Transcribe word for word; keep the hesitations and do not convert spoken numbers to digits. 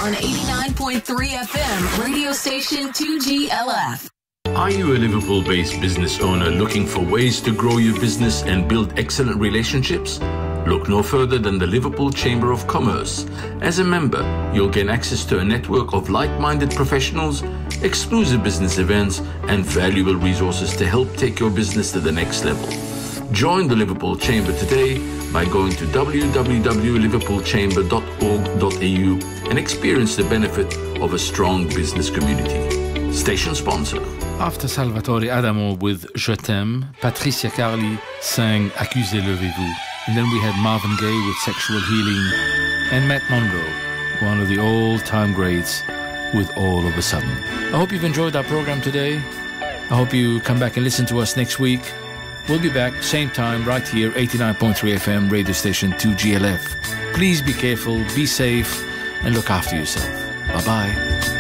on eighty-nine point three F M, radio station two G L F. Are you a Liverpool-based business owner looking for ways to grow your business and build excellent relationships? Look no further than the Liverpool Chamber of Commerce. As a member, you'll gain access to a network of like-minded professionals, exclusive business events, and valuable resources to help take your business to the next level. Join the Liverpool Chamber today by going to w w w dot liverpool chamber dot org dot a u and experience the benefit of a strong business community. Station sponsor. After Salvatore Adamo with Je t'aime, Patricia Carli sang Accusez levez-vous. And then we had Marvin Gaye with Sexual Healing and Matt Monro, one of the all-time greats, with All of a Sudden. I hope you've enjoyed our program today. I hope you come back and listen to us next week. We'll be back same time right here, eighty-nine point three F M, radio station two G L F. Please be careful, be safe, and look after yourself. Bye-bye.